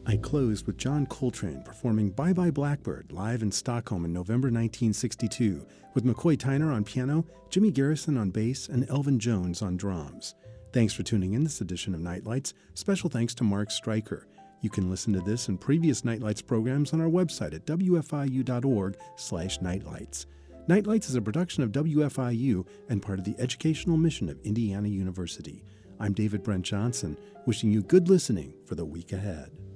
I closed with John Coltrane performing Bye Bye Blackbird live in Stockholm in November 1962 with McCoy Tyner on piano, Jimmy Garrison on bass, and Elvin Jones on drums. Thanks for tuning in this edition of Nightlights. Special thanks to Mark Stryker. You can listen to this and previous Nightlights programs on our website at wfiu.org/nightlights. Nightlights is a production of WFIU and part of the educational mission of Indiana University. I'm David Brent Johnson, wishing you good listening for the week ahead.